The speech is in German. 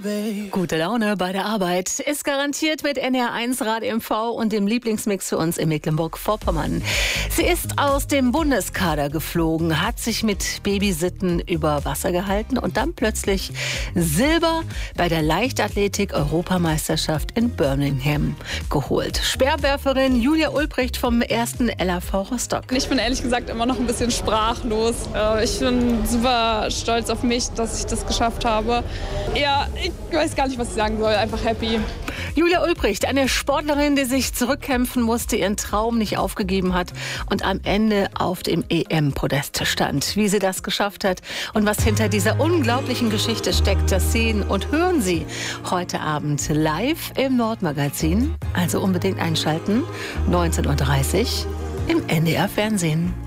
Gute Laune bei der Arbeit ist garantiert mit NR1 Rad MV und dem Lieblingsmix für uns in Mecklenburg-Vorpommern. Sie ist aus dem Bundeskader geflogen, hat sich mit Babysitten über Wasser gehalten und dann plötzlich Silber bei der Leichtathletik-Europameisterschaft in Birmingham geholt. Speerwerferin Julia Ulbricht vom 1. LAV Rostock. Ich bin ehrlich gesagt immer noch ein bisschen sprachlos. Ich bin super stolz auf mich, dass ich das geschafft habe. Ja, ich weiß gar nicht, was ich sagen soll. Einfach happy. Julia Ulbricht, eine Sportlerin, die sich zurückkämpfen musste, ihren Traum nicht aufgegeben hat und am Ende auf dem EM-Podest stand. Wie sie das geschafft hat und was hinter dieser unglaublichen Geschichte steckt, das sehen und hören Sie heute Abend live im Nordmagazin. Also unbedingt einschalten, 19:30 Uhr im NDR Fernsehen.